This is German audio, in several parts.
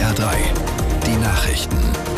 SWR 3, die Nachrichten.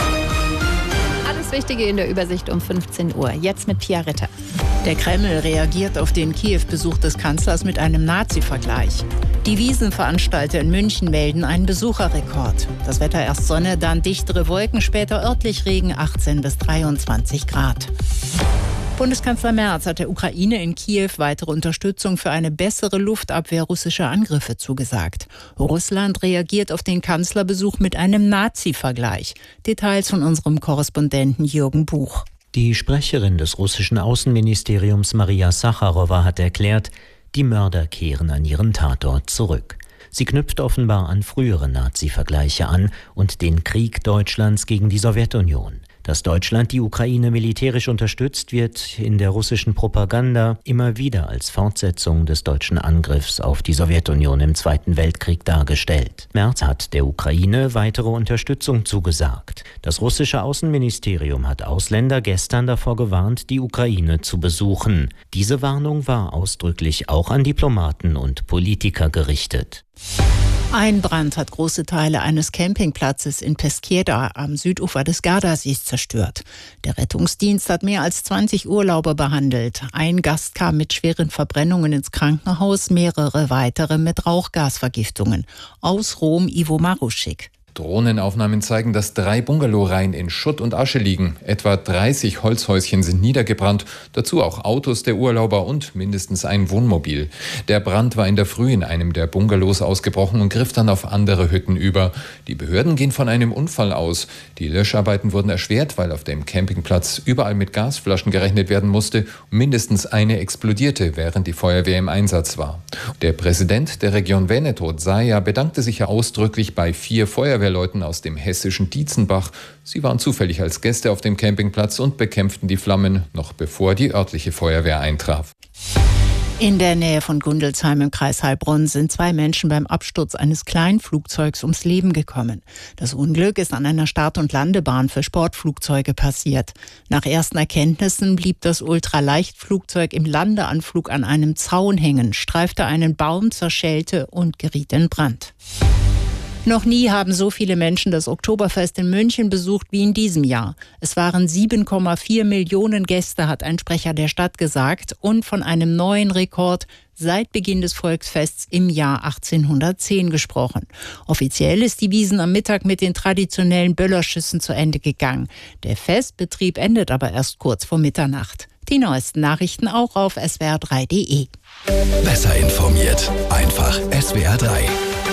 Alles Wichtige in der Übersicht um 15 Uhr. Jetzt mit Pia Ritter. Der Kreml reagiert auf den Kiew-Besuch des Kanzlers mit einem Nazi-Vergleich. Die Wiesenveranstalter in München melden einen Besucherrekord. Das Wetter erst Sonne, dann dichtere Wolken, später örtlich Regen, 18 bis 23 Grad. Bundeskanzler Merz hat der Ukraine in Kiew weitere Unterstützung für eine bessere Luftabwehr russischer Angriffe zugesagt. Russland reagiert auf den Kanzlerbesuch mit einem Nazi-Vergleich. Details von unserem Korrespondenten Jürgen Buch. Die Sprecherin des russischen Außenministeriums Maria Sacharowa hat erklärt, die Mörder kehren an ihren Tatort zurück. Sie knüpft offenbar an frühere Nazi-Vergleiche an und den Krieg Deutschlands gegen die Sowjetunion. Dass Deutschland die Ukraine militärisch unterstützt, wird in der russischen Propaganda immer wieder als Fortsetzung des deutschen Angriffs auf die Sowjetunion im Zweiten Weltkrieg dargestellt. Merz hat der Ukraine weitere Unterstützung zugesagt. Das russische Außenministerium hat Ausländer gestern davor gewarnt, die Ukraine zu besuchen. Diese Warnung war ausdrücklich auch an Diplomaten und Politiker gerichtet. Ein Brand hat große Teile eines Campingplatzes in Peschiera am Südufer des Gardasees zerstört. Der Rettungsdienst hat mehr als 20 Urlauber behandelt. Ein Gast kam mit schweren Verbrennungen ins Krankenhaus, mehrere weitere mit Rauchgasvergiftungen. Aus Rom Ivo Maruschik. Drohnenaufnahmen zeigen, dass 3 Bungalowreihen in Schutt und Asche liegen. Etwa 30 Holzhäuschen sind niedergebrannt, dazu auch Autos der Urlauber und mindestens ein Wohnmobil. Der Brand war in der Früh in einem der Bungalows ausgebrochen und griff dann auf andere Hütten über. Die Behörden gehen von einem Unfall aus. Die Löscharbeiten wurden erschwert, weil auf dem Campingplatz überall mit Gasflaschen gerechnet werden musste. Mindestens eine explodierte, während die Feuerwehr im Einsatz war. Der Präsident der Region Veneto, Zaia, bedankte sich ausdrücklich bei 4 Feuerwehrleuten aus dem hessischen Dietzenbach. Sie waren zufällig als Gäste auf dem Campingplatz und bekämpften die Flammen, noch bevor die örtliche Feuerwehr eintraf. In der Nähe von Gundelsheim im Kreis Heilbronn sind 2 Menschen beim Absturz eines Kleinflugzeugs ums Leben gekommen. Das Unglück ist an einer Start- und Landebahn für Sportflugzeuge passiert. Nach ersten Erkenntnissen blieb das Ultraleichtflugzeug im Landeanflug an einem Zaun hängen, streifte einen Baum, zerschellte und geriet in Brand. Noch nie haben so viele Menschen das Oktoberfest in München besucht wie in diesem Jahr. Es waren 7,4 Millionen Gäste, hat ein Sprecher der Stadt gesagt, und von einem neuen Rekord seit Beginn des Volksfests im Jahr 1810 gesprochen. Offiziell ist die Wiesn am Mittag mit den traditionellen Böllerschüssen zu Ende gegangen. Der Festbetrieb endet aber erst kurz vor Mitternacht. Die neuesten Nachrichten auch auf swr3.de. Besser informiert, einfach SWR 3.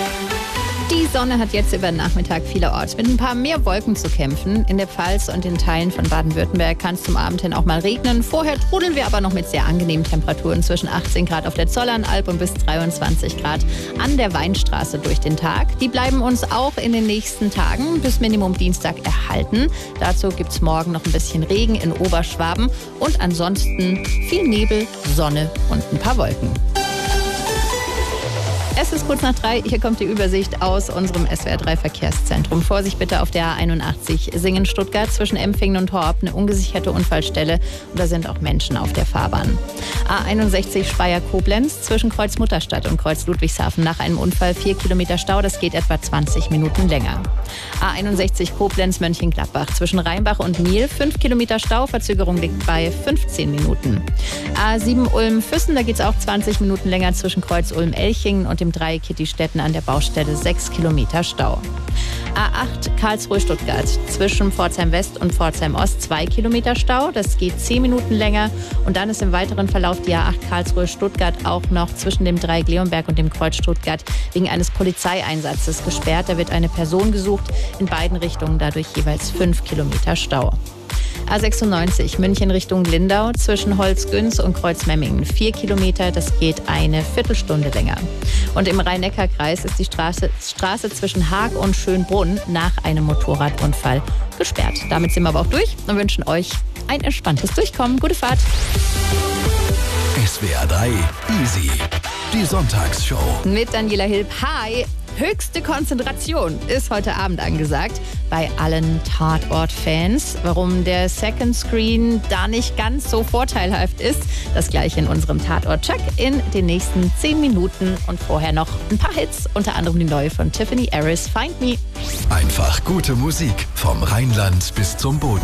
Die Sonne hat jetzt über den Nachmittag vielerorts mit ein paar mehr Wolken zu kämpfen. In der Pfalz und in Teilen von Baden-Württemberg kann es zum Abend hin auch mal regnen. Vorher trudeln wir aber noch mit sehr angenehmen Temperaturen zwischen 18 Grad auf der Zollernalb und bis 23 Grad an der Weinstraße durch den Tag. Die bleiben uns auch in den nächsten Tagen bis Minimum Dienstag erhalten. Dazu gibt es morgen noch ein bisschen Regen in Oberschwaben und ansonsten viel Nebel, Sonne und ein paar Wolken. Es ist kurz nach 3, hier kommt die Übersicht aus unserem SWR3 Verkehrszentrum. Vorsicht bitte auf der A81 Singen-Stuttgart zwischen Empfingen und Horb, eine ungesicherte Unfallstelle und da sind auch Menschen auf der Fahrbahn. A61 Speyer-Koblenz zwischen Kreuz Mutterstadt und Kreuz Ludwigshafen nach einem Unfall 4 Kilometer Stau, das geht etwa 20 Minuten länger. A61 Koblenz-Mönchengladbach zwischen Rheinbach und Miel 5 Kilometer Stau, Verzögerung liegt bei 15 Minuten. A7 Ulm-Füssen, da geht es auch 20 Minuten länger zwischen Kreuz Ulm-Elchingen und dem Dreieck Kitty-Stetten an der Baustelle 6 Kilometer Stau. A8 Karlsruhe-Stuttgart zwischen Pforzheim West und Pforzheim Ost 2 Kilometer Stau. Das geht 10 Minuten länger. Und dann ist im weiteren Verlauf die A8 Karlsruhe-Stuttgart auch noch zwischen dem Dreieck Leonberg und dem Kreuz Stuttgart wegen eines Polizeieinsatzes gesperrt. Da wird eine Person gesucht. In beiden Richtungen dadurch jeweils 5 Kilometer Stau. A96 München Richtung Lindau zwischen Holzgünz und Kreuzmemmingen 4 Kilometer, das geht eine Viertelstunde länger. Und im Rhein-Neckar-Kreis ist die Straße zwischen Haag und Schönbrunn nach einem Motorradunfall gesperrt. Damit sind wir aber auch durch und wünschen euch ein entspanntes Durchkommen. Gute Fahrt. SWR 3 Easy, die Sonntagsshow. Mit Daniela Hilb. Hi! Höchste Konzentration ist heute Abend angesagt bei allen Tatort-Fans. Warum der Second Screen da nicht ganz so vorteilhaft ist, das gleich in unserem Tatort-Check in den nächsten 10 Minuten. Und vorher noch ein paar Hits, unter anderem die neue von Tiffany Harris, Find Me. Einfach gute Musik vom Rheinland bis zum Boden.